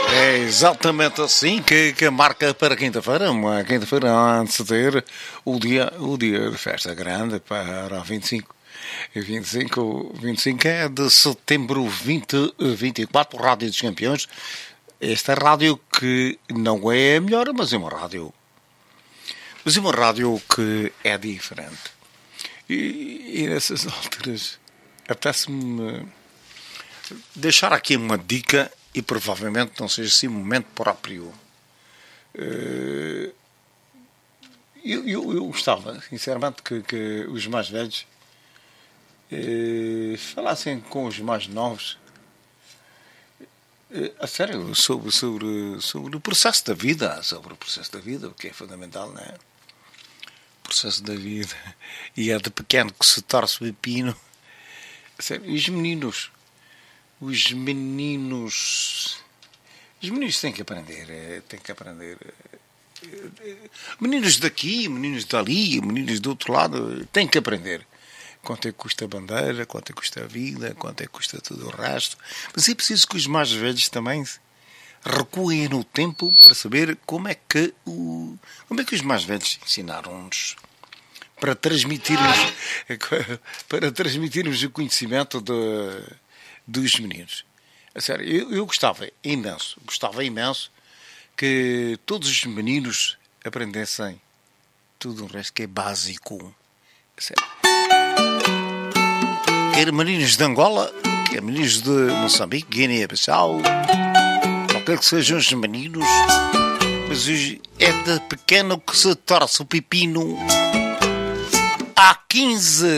É exatamente assim que marca para quinta-feira, uma quinta-feira antes de ter o dia de festa grande para 25. 25 é de setembro 2024, Rádio dos Campeões. Esta rádio que não é a melhor, mas é uma rádio que é diferente. E nessas alturas apetece-me deixar aqui uma dica, e provavelmente não seja assim o momento próprio. Eu gostava, sinceramente, que os mais velhos falassem com os mais novos a sério sobre o processo da vida, o que é fundamental, não é? O processo da vida. E é de pequeno que se torce o pepino. A sério, e os meninos têm que aprender, meninos daqui, meninos dali, meninos do outro lado, têm que aprender quanto é que custa a bandeira, quanto é que custa a vida, quanto é que custa tudo o resto. Mas é preciso que os mais velhos também recuem no tempo para saber como é que os mais velhos ensinaram-nos para transmitirmos o conhecimento dos meninos. A sério, eu gostava imenso que todos os meninos aprendessem tudo o resto que é básico. A sério. Quer meninos de Angola, quer meninos de Moçambique, Guiné-Bissau, qualquer que sejam os meninos, mas é de pequeno que se torce o pepino. Há 15